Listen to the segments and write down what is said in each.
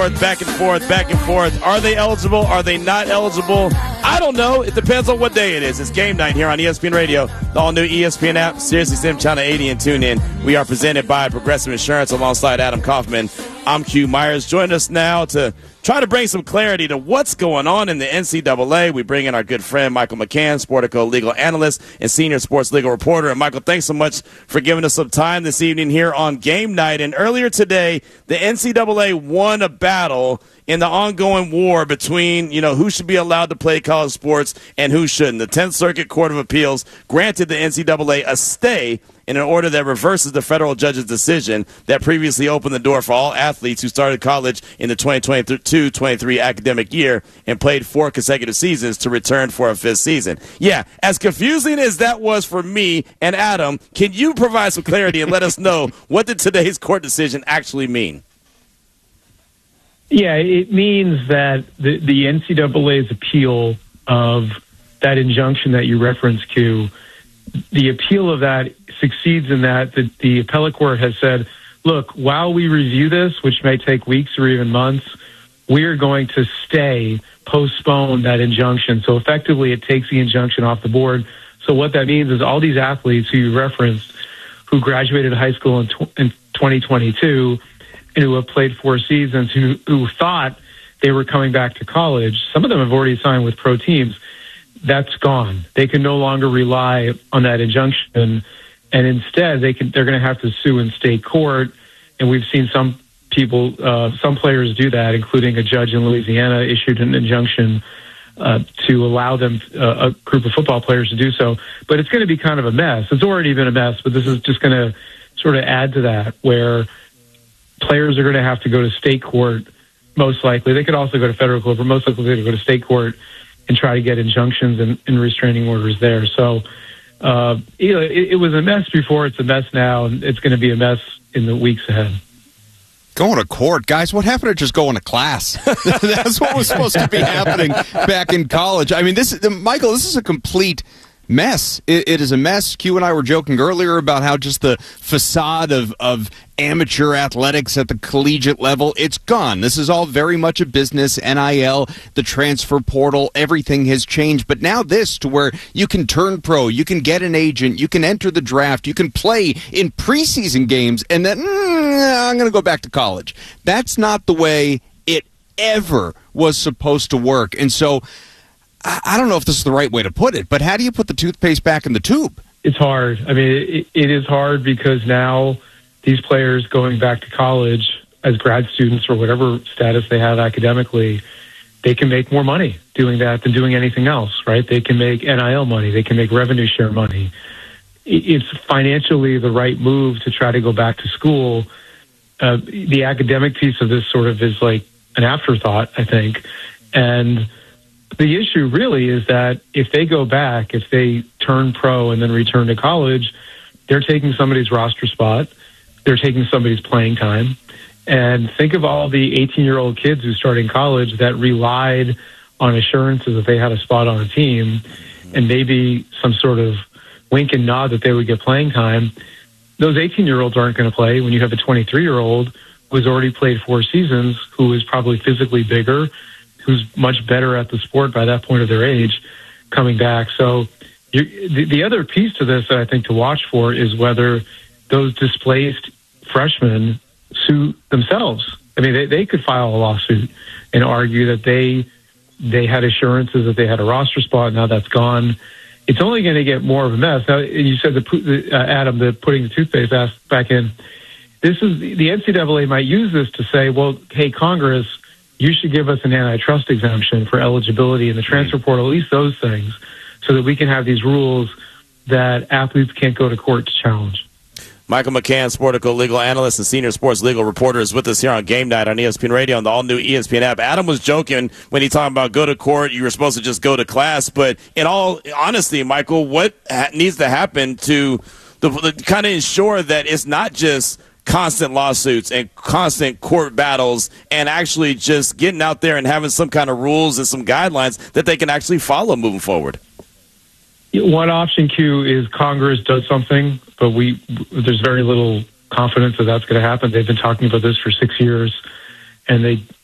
forth, back and forth, back and forth. Are they eligible? Are they not eligible? I don't know. It depends on what day it is. It's game night here on ESPN Radio, the all-new ESPN app, SiriusXM Channel 80, and TuneIn. We are presented by Progressive Insurance alongside Adam Kaufman. I'm Q Myers. Join us now to try to bring some clarity to what's going on in the NCAA. We bring in our good friend Michael McCann, Sportico legal analyst and senior sports legal reporter. And Michael, thanks so much for giving us some time this evening here on game night. And earlier today, the NCAA won a battle in the ongoing war between, who should be allowed to play college sports and who shouldn't. The 10th Circuit Court of Appeals granted the NCAA a stay in an order that reverses the federal judge's decision that previously opened the door for all athletes who started college in the 2022-23 academic year and played 4 consecutive seasons to return for a 5th season. Yeah, as confusing as that was for me and Adam, can you provide some clarity and let us know what did today's court decision actually mean? Yeah, it means that the NCAA's appeal of that injunction that you referenced to, the appeal of that succeeds in that the appellate court has said, look, while we review this, which may take weeks or even months, we are going to postpone that injunction. So effectively, it takes the injunction off the board. So what that means is all these athletes who you referenced, who graduated high school in 2022 and who have played 4 seasons, who thought they were coming back to college, some of them have already signed with pro teams. That's gone. They can no longer rely on that injunction, and instead they're going to have to sue in state court. And we've seen some players do that, including a judge in Louisiana issued an injunction to allow them, a group of football players to do so. But it's going to be kind of a mess. It's already been a mess, but this is just going to sort of add to that, where players are going to have to go to state court, most likely. They could also go to federal court, but most likely they're going to go to state court and try to get injunctions and restraining orders there. So it was a mess before. It's a mess now, and it's going to be a mess in the weeks ahead. Going to court, guys. What happened to just going to class? That's what was supposed to be happening back in college. I mean, Michael, this is a complete mess. It is a mess. Q and I were joking earlier about how just the facade of amateur athletics at the collegiate level, it's gone. This is all very much a business. NIL, the transfer portal, everything has changed. But now this, to where you can turn pro, you can get an agent, you can enter the draft, you can play in preseason games, and then I'm going to go back to college. That's not the way it ever was supposed to work. And so I don't know if this is the right way to put it, but how do you put the toothpaste back in the tube? It's hard. I mean, it is hard because now these players going back to college as grad students or whatever status they have academically, they can make more money doing that than doing anything else, right? They can make NIL money. They can make revenue share money. It's financially the right move to try to go back to school. The academic piece of this sort of is like an afterthought, I think. And the issue really is that if they go back, if they turn pro and then return to college, they're taking somebody's roster spot. They're taking somebody's playing time. And think of all the 18-year-old kids who start in college that relied on assurances that they had a spot on a team and maybe some sort of wink and nod that they would get playing time. Those 18-year-olds aren't going to play when you have a 23-year-old who has already played 4 seasons, who is probably physically bigger, who's much better at the sport by that point of their age, coming back. So the other piece to this that I think to watch for is whether those displaced freshmen sue themselves. I mean, they could file a lawsuit and argue that they had assurances that they had a roster spot. Now that's gone. It's only going to get more of a mess. Now, you said, Adam, the putting the toothpaste back in. This is the NCAA might use this to say, well, hey, Congress, you should give us an antitrust exemption for eligibility in the transfer portal, at least those things, so that we can have these rules that athletes can't go to court to challenge. Michael McCann, Sportico legal analyst and senior sports legal reporter, is with us here on Game Night on ESPN Radio and the all-new ESPN app. Adam was joking when he talked about go to court. You were supposed to just go to class. But in all honesty, Michael, what needs to happen to the kind of ensure that it's not just constant lawsuits and constant court battles and actually just getting out there and having some kind of rules and some guidelines that they can actually follow moving forward? One option, Q, is Congress does something, but there's very little confidence that that's going to happen. They've been talking about this for 6 years, and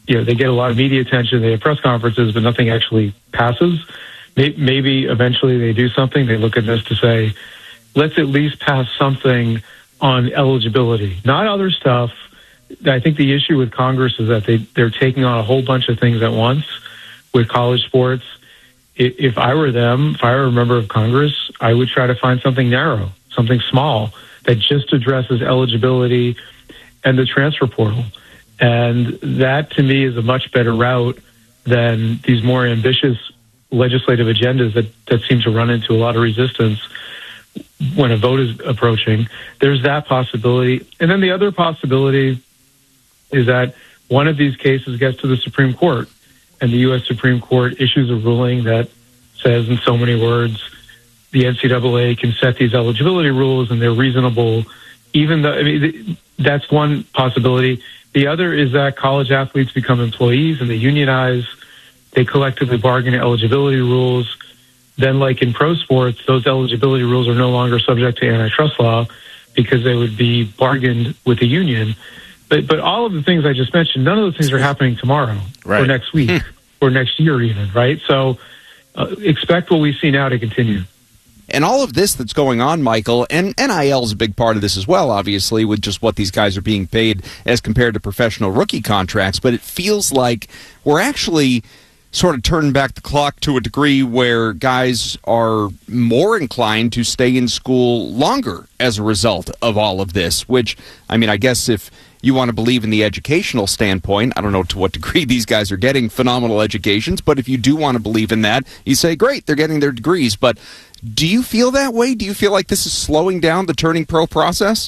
they get a lot of media attention, they have press conferences, but nothing actually passes. Maybe eventually they do something. They look at this to say, let's at least pass something on eligibility, not other stuff. I think the issue with Congress is that they're taking on a whole bunch of things at once with college sports. If I were them, if I were a member of Congress, I would try to find something narrow, something small that just addresses eligibility and the transfer portal. And that, to me, is a much better route than these more ambitious legislative agendas that seem to run into a lot of resistance when a vote is approaching. There's that possibility. And then the other possibility is that one of these cases gets to the Supreme Court, and the U.S. Supreme Court issues a ruling that says in so many words, the NCAA can set these eligibility rules and they're reasonable, even though, that's one possibility. The other is that college athletes become employees and they unionize, they collectively bargain eligibility rules. Then, like in pro sports, those eligibility rules are no longer subject to antitrust law because they would be bargained with the union. But all of the things I just mentioned, none of those things are happening tomorrow or next week or next year even, right? So expect what we see now to continue. And all of this that's going on, Michael, and NIL is a big part of this as well, obviously, with just what these guys are being paid as compared to professional rookie contracts. But it feels like we're actually sort of turning back the clock to a degree where guys are more inclined to stay in school longer as a result of all of this, which, I guess if you want to believe in the educational standpoint, I don't know to what degree these guys are getting phenomenal educations, but if you do want to believe in that, you say, great, they're getting their degrees. But do you feel that way? Do you feel like this is slowing down the turning pro process?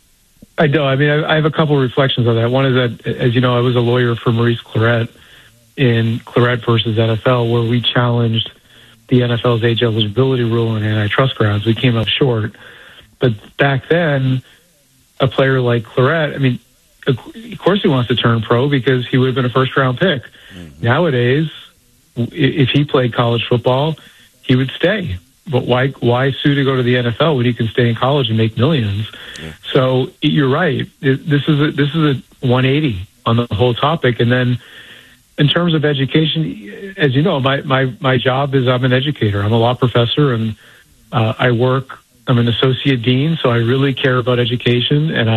I do. I have a couple of reflections on that. One is that, as you know, I was a lawyer for Maurice Clarett in Clarett versus NFL, where we challenged the NFL's age eligibility rule on antitrust grounds. We came up short. But back then, a player like Clarett, of course he wants to turn pro because he would have been a first-round pick. Mm-hmm. Nowadays, if he played college football, he would stay. But why sue to go to the NFL when he can stay in college and make millions? Yeah. So you're right. This is a 180 on the whole topic. And then in terms of education, as you know, my job is I'm an educator. I'm a law professor, and I'm an associate dean, so I really care about education, and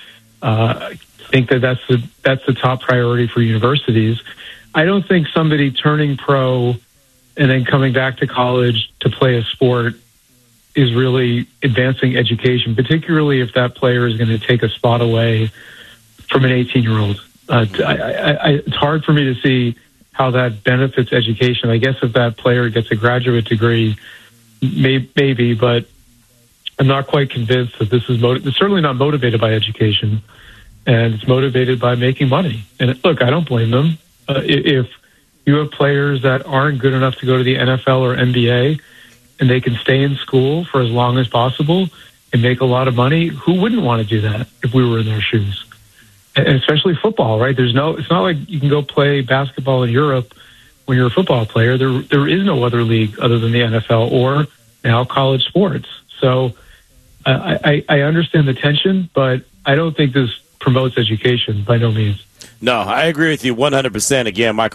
I think that's the top priority for universities. I don't think somebody turning pro and then coming back to college to play a sport is really advancing education, particularly if that player is going to take a spot away from an 18-year-old. It's hard for me to see how that benefits education. I guess if that player gets a graduate degree, maybe, but I'm not quite convinced that this is it's certainly not motivated by education, and it's motivated by making money. And look, I don't blame them. If you have players that aren't good enough to go to the NFL or NBA, and they can stay in school for as long as possible and make a lot of money, who wouldn't want to do that if we were in their shoes? And especially football, right? It's not like you can go play basketball in Europe when you're a football player. There is no other league other than the NFL or now college sports. So I understand the tension, but I don't think this promotes education by no means. No, I agree with you 100%. Again, Michael